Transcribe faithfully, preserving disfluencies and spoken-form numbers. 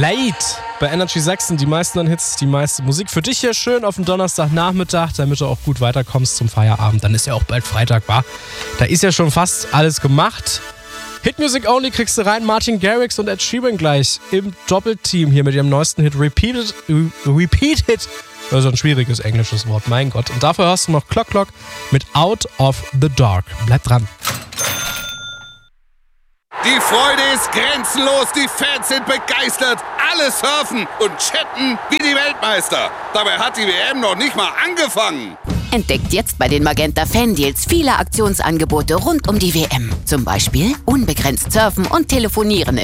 Late bei Energy Sachsen. Die meisten an Hits, die meiste Musik. Für dich hier schön auf dem Donnerstagnachmittag, damit du auch gut weiterkommst zum Feierabend. Dann ist ja auch bald Freitag, wa? Da ist ja schon fast alles gemacht. Hit Music Only kriegst du rein. Martin Garrix und Ed Sheeran gleich im Doppelteam hier mit ihrem neuesten Hit Repeated. Repeated. Das ist ein schwieriges englisches Wort, mein Gott. Und dafür hörst du noch Clock Clock mit Out of the Dark. Bleib dran. Die Freude ist grenzenlos, die Fans sind begeistert, alle surfen und chatten wie die Weltmeister. Dabei hat die W M noch nicht mal angefangen. Entdeckt jetzt bei den Magenta Fan-Deals viele Aktionsangebote rund um die W M. Zum Beispiel unbegrenzt surfen und telefonieren